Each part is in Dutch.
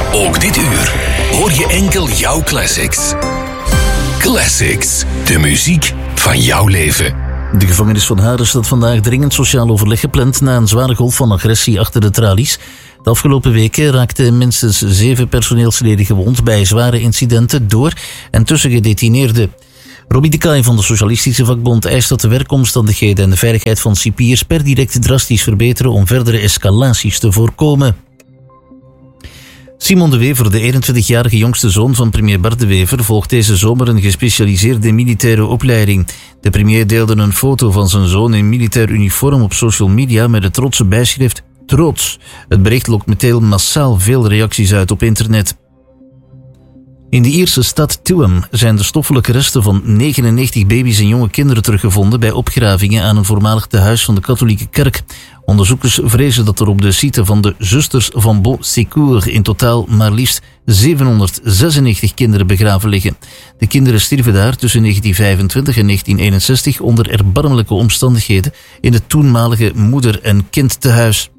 Ook dit uur hoor je enkel jouw classics. Classics, de muziek van jouw leven. De gevangenis van Haren staat vandaag dringend sociaal overleg gepland na een zware golf van agressie achter de tralies. De afgelopen weken raakten minstens 7 personeelsleden gewond bij zware incidenten door en tussen gedetineerden. Robbie de Kaai van de Socialistische Vakbond eist dat de werkomstandigheden en de veiligheid van cipiers per direct drastisch verbeteren om verdere escalaties te voorkomen. Simon de Wever, de 21-jarige jongste zoon van premier Bart de Wever, volgt deze zomer een gespecialiseerde militaire opleiding. De premier deelde een foto van zijn zoon in militair uniform op social media met het trotse bijschrift Trots. Het bericht lokt meteen massaal veel reacties uit op internet. In de Ierse stad Tuam zijn de stoffelijke resten van 99 baby's en jonge kinderen teruggevonden bij opgravingen aan een voormalig tehuis van de katholieke kerk. Onderzoekers vrezen dat er op de site van de Zusters van Bon Secours in totaal maar liefst 796 kinderen begraven liggen. De kinderen stierven daar tussen 1925 en 1961 onder erbarmelijke omstandigheden in het toenmalige moeder- en kindtehuis.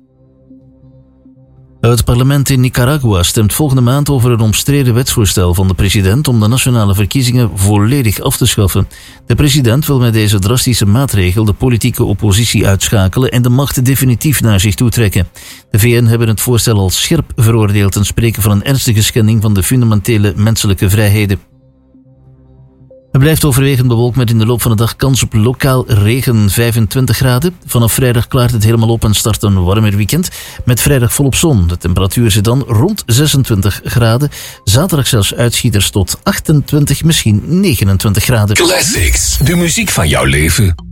Het parlement in Nicaragua stemt volgende maand over een omstreden wetsvoorstel van de president om de nationale verkiezingen volledig af te schaffen. De president wil met deze drastische maatregel de politieke oppositie uitschakelen en de macht definitief naar zich toe trekken. De VN hebben het voorstel als scherp veroordeeld en spreken van een ernstige schending van de fundamentele menselijke vrijheden. Het blijft overwegend bewolkt met in de loop van de dag kans op lokaal regen, 25 graden. Vanaf vrijdag klaart het helemaal op en start een warmer weekend. Met vrijdag volop zon. De temperatuur zit dan rond 26 graden. Zaterdag zelfs uitschieters tot 28, misschien 29 graden. Classics, de muziek van jouw leven.